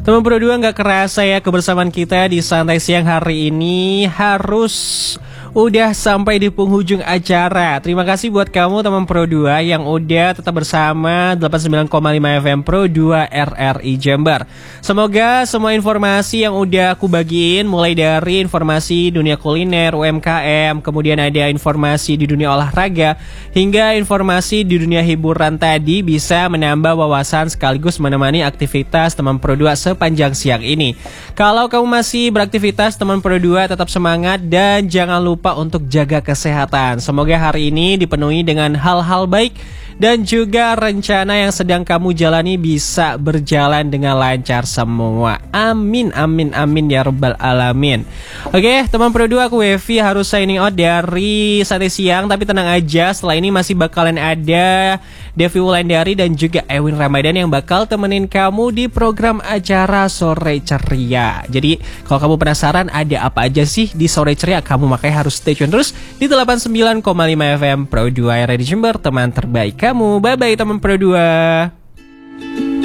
Teman Pro 2, nggak kerasa ya kebersamaan kita di Santai Siang hari ini harus udah sampai di penghujung acara. Terima kasih buat kamu teman Pro 2 yang udah tetap bersama 89,5 FM Pro 2 RRI Jember. Semoga semua informasi yang udah aku bagiin, mulai dari informasi dunia kuliner, UMKM, kemudian ada informasi di dunia olahraga, hingga informasi di dunia hiburan tadi bisa menambah wawasan sekaligus menemani aktivitas teman Pro 2 sepanjang siang ini. Kalau kamu masih beraktivitas teman Pro 2, tetap semangat dan jangan lupa untuk jaga kesehatan. Semoga hari ini dipenuhi dengan hal-hal baik dan juga rencana yang sedang kamu jalani bisa berjalan dengan lancar semua. Amin, amin, amin ya rabbal alamin. Oke, teman Pro 2, aku Wevi harus signing out dari Santai Siang. Tapi tenang aja, setelah ini masih bakalan ada Devi Wulandari dan juga Ewin Ramadan yang bakal temenin kamu di program acara Sore Ceria. Jadi kalau kamu penasaran ada apa aja sih di Sore Ceria, kamu makanya harus stay tune terus di 89,5 FM Pro 2 RRI Jember, teman terbaik kamu. Bye-bye teman Pro 2.